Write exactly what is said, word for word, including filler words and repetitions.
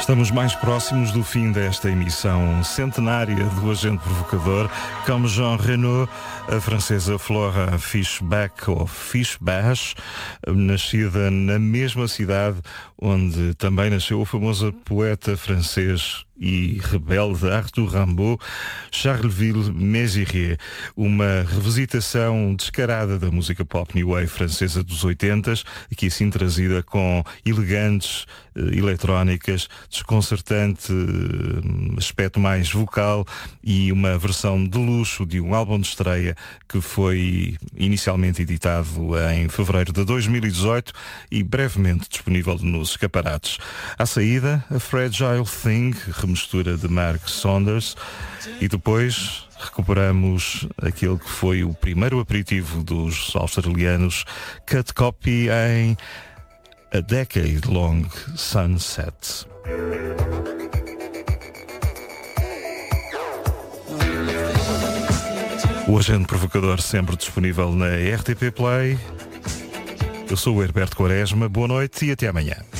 Estamos mais próximos do fim desta emissão centenária do Agente Provocador. Como Jean Reno, a francesa Flora Fischbach, ou Fischbach, nascida na mesma cidade onde também nasceu o famoso poeta francês e rebelde Arthur Rimbaud, Charleville-Mézières, uma revisitação descarada da música pop new wave francesa dos oitentas, aqui assim trazida com elegantes uh, eletrónicas, desconcertante uh, aspecto mais vocal e uma versão de luxo de um álbum de estreia que foi inicialmente editado em fevereiro de dois mil e dezoito e brevemente disponível nos escaparates. À saída, a Fragile Thing, mistura de Mark Saunders, e depois recuperamos aquele que foi o primeiro aperitivo dos australianos, Cut Copy, em A Decade Long Sunset. O Agente Provocador sempre disponível na R T P Play. Eu sou o Herberto Quaresma, boa noite e até amanhã.